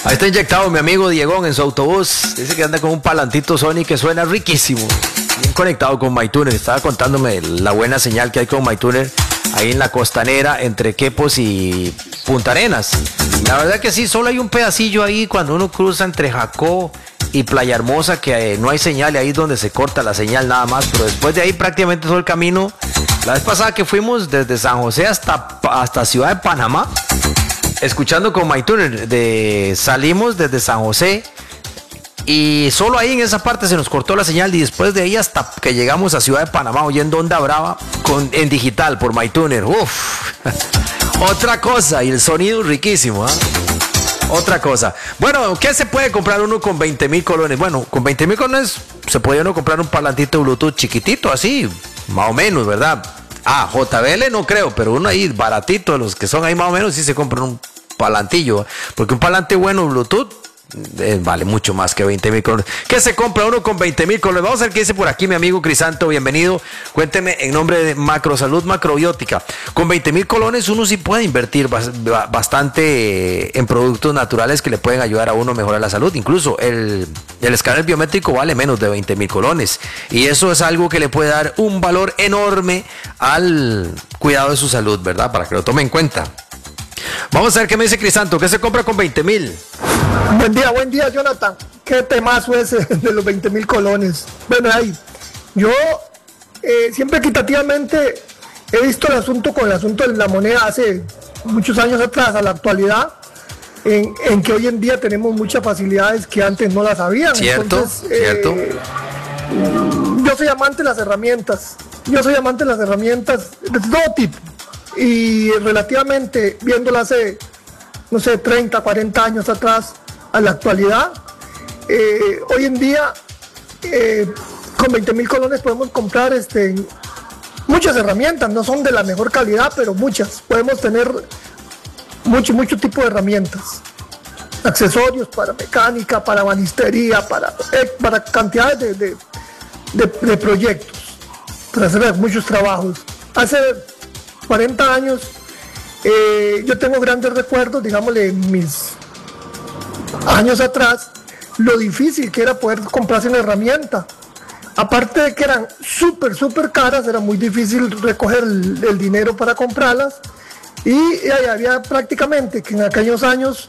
Ahí está inyectado mi amigo Diegón en su autobús. Dice que anda con un palantito Sony que suena riquísimo. Bien conectado con MyTuner. Estaba contándome la buena señal que hay con MyTuner ahí en la costanera entre Quepos y Punta Arenas. La verdad que sí, solo hay un pedacillo ahí cuando uno cruza entre Jacó y Playa Hermosa que no hay señal, y ahí es donde se corta la señal nada más, pero después de ahí prácticamente todo el camino. La vez pasada que fuimos desde San José hasta Ciudad de Panamá, escuchando con MyTuner, salimos desde San José y solo ahí en esa parte se nos cortó la señal, y después de ahí hasta que llegamos a Ciudad de Panamá oyendo Onda Brava en digital por MyTuner. Uff, otra cosa, y el sonido riquísimo, ¿eh? Otra cosa. Bueno, ¿qué se puede comprar uno con 20,000 colones? Bueno, con 20,000 colones se puede uno comprar un parlantito Bluetooth chiquitito, así, más o menos, ¿verdad? JBL no creo, pero uno ahí baratito, de los que son ahí más o menos, sí se compran un parlantillo, porque un parlante bueno Bluetooth vale mucho más que 20,000 colones. ¿Qué se compra uno con 20,000 colones? Vamos a ver qué dice por aquí mi amigo Crisanto, bienvenido. Cuénteme en nombre de Macrosalud Macrobiótica. Con 20,000 colones uno sí puede invertir bastante en productos naturales que le pueden ayudar a uno a mejorar la salud. Incluso el escáner biométrico vale menos de 20,000 colones. Y eso es algo que le puede dar un valor enorme al cuidado de su salud, ¿verdad? Para que lo tome en cuenta. Vamos a ver qué me dice Crisanto. ¿Qué se compra con 20,000? Buen día, Jonathan. Qué temazo ese de los 20,000 colones. Bueno, ahí, yo siempre equitativamente he visto el asunto con el asunto de la moneda hace muchos años atrás a la actualidad, en que hoy en día tenemos muchas facilidades que antes no las habían. Cierto, entonces, cierto. Yo soy amante de las herramientas. Yo soy amante de las herramientas de todo tipo. Y relativamente, viéndola hace, no sé, 30, 40 años atrás a la actualidad, hoy en día con 20,000 colones podemos comprar muchas herramientas. No son de la mejor calidad, pero muchas. Podemos tener mucho tipo de herramientas, accesorios para mecánica, para banistería, para cantidades de proyectos, para hacer muchos trabajos. Hace 40 años yo tengo grandes recuerdos, digámosle, en mis años atrás, lo difícil que era poder comprarse una herramienta. Aparte de que eran súper caras, era muy difícil recoger el dinero para comprarlas, y había prácticamente que en aquellos años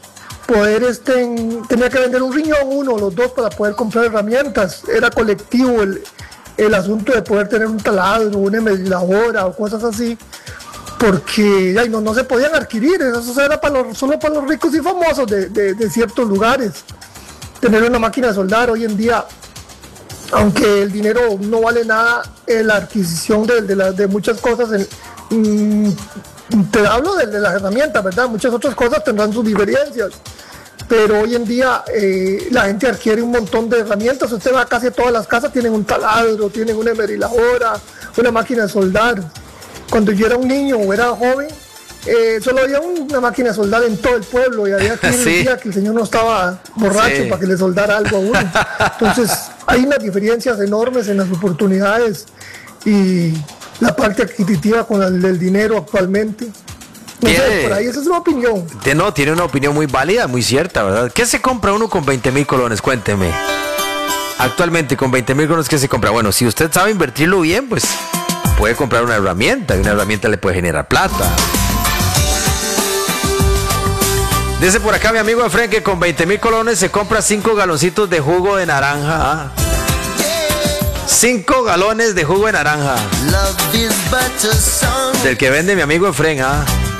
tenía que vender un riñón, uno o los dos, para poder comprar herramientas. Era colectivo el asunto de poder tener un taladro, una medidora o cosas así, porque no se podían adquirir. Eso era solo para los ricos y famosos de ciertos lugares. Tener una máquina de soldar hoy en día, aunque el dinero no vale nada, la adquisición de muchas cosas, te hablo de las herramientas, ¿verdad? Muchas otras cosas tendrán sus diferencias, pero hoy en día la gente adquiere un montón de herramientas. Usted va a casi todas las casas, tienen un taladro, tienen una esmeriladora, una máquina de soldar. Cuando yo era un niño o era joven, solo había una máquina de soldar en todo el pueblo, y había quien decía que el señor no estaba borracho para que le soldara algo a uno. Entonces hay unas diferencias enormes en las oportunidades y la parte adquisitiva con el dinero actualmente. No sé, por ahí esa es una opinión. Tiene una opinión muy válida, muy cierta, ¿verdad? ¿Qué se compra uno con 20,000 colones? Cuénteme. Actualmente con 20,000 colones, ¿qué se compra? Bueno, si usted sabe invertirlo bien, pues puede comprar una herramienta, y una herramienta le puede generar plata. Dice por acá mi amigo Efren que con 20,000 colones se compra 5 galoncitos de jugo de naranja. 5 galones de jugo de naranja. Del que vende mi amigo Efren,